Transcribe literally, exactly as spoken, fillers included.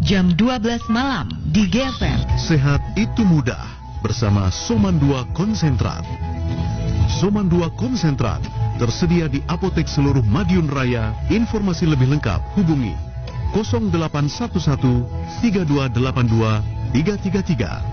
jam dua belas malam di G F M. Sehat itu mudah bersama Soman dua Konsentrat. Soman dua Konsentrat tersedia di apotek seluruh Madiun Raya. Informasi lebih lengkap hubungi nol delapan satu satu tiga dua delapan dua tiga tiga tiga.